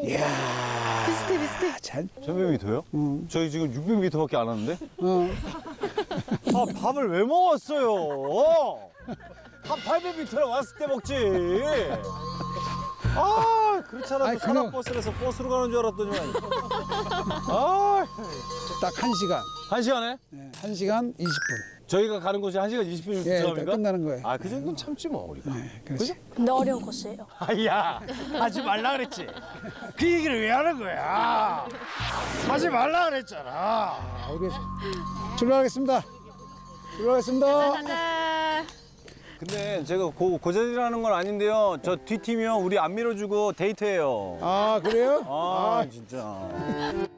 이야. 비슷해. 잘. 1100m요? 저희 지금 600m밖에 안 왔는데? 어. 아, 밥을 왜 먹었어요? 한 800m나 왔을 때 먹지. 아, 그렇잖아. 아이, 산악 버스에서 버스로 가는 줄 알았더니만. 아, 딱 1시간. 1시간에? 네, 1시간 20분. 저희가 가는 곳이 1시간 20분 예, 일단 지납니까? 끝나는 거예요. 아, 그 정도는 참지 뭐, 우리가. 네, 그렇지. 근데 어려운 코스예요. 야, 하지 말라 그랬지. 그 얘기를 왜 하는 거야? 하지 말라 그랬잖아. 자, 우리 출발하겠습니다. 출발하겠습니다. 근데 제가 고자질하는 건 아닌데요. 저 뒷팀이요. 우리 안 밀어주고 데이트해요. 아, 그래요? 아, 진짜.